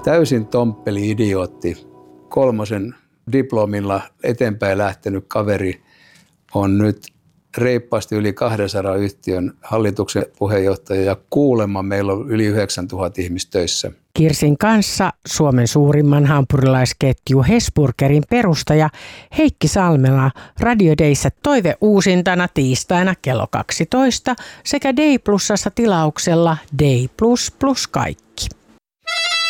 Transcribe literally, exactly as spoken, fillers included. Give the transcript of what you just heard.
täysin tomppeli-idiootti, kolmosen diplomilla eteenpäin lähtenyt kaveri on nyt reippaasti yli kahdensadan yhtiön hallituksen puheenjohtaja ja kuulemma meillä on yli yhdeksäntuhatta ihmistä töissä. Kirsin kanssa Suomen suurimman hampurilaisketju Hesburgerin perustaja Heikki Salmela Radio Dayssä toive uusintana tiistaina kello kaksitoista sekä Day Plusassa tilauksella Day Plus plus kaikki.